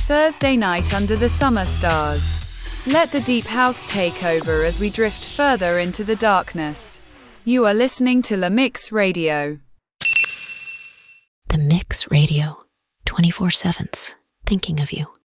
Thursday night under the summer stars. Let the deep house take over as we drift further into the darkness. You are listening to La Mix Radio. The Mix Radio, 24/7, thinking of you.